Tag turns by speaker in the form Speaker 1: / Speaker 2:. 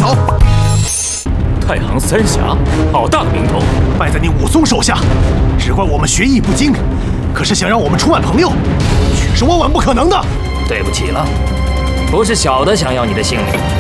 Speaker 1: 好。
Speaker 2: 太行三侠，好大的名头，
Speaker 1: 败在你武松手下，只怪我们学艺不精。可是想让我们出卖朋友，却是万万不可能的。
Speaker 2: 对不起了，不是小的想要你的性命。